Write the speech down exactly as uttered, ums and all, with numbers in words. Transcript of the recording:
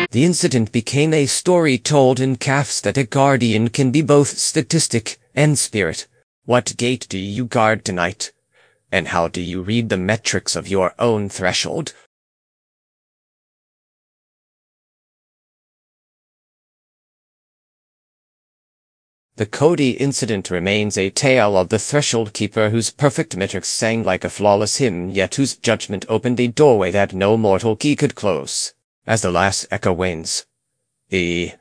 The incident became a story told in cafes that a guardian can be both statistic and spirit. What gate do you guard tonight? And how do you read the metrics of your own threshold? The Cody incident remains a tale of the threshold keeper whose perfect metrics sang like a flawless hymn, yet whose judgment opened a doorway that no mortal key could close. As the last echo wanes, the